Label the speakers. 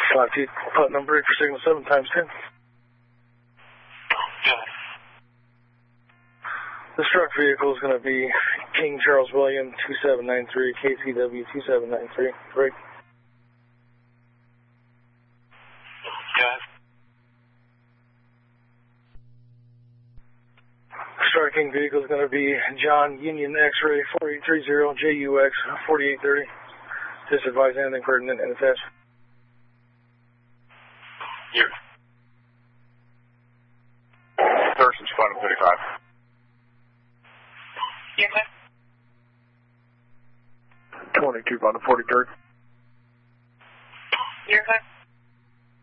Speaker 1: 5T, put number 8 for signal 7 times 10. The struck vehicle is going to be King Charles William 2793, KCW 2793. Break. Striking vehicle is going to be John Union X-Ray 4830 JUX 4830. Just advise anything pertinent and attached.
Speaker 2: Here. Thurston's Fund 35.
Speaker 3: Yes, sir.
Speaker 1: 22 on the 43rd.
Speaker 3: Yes, sir.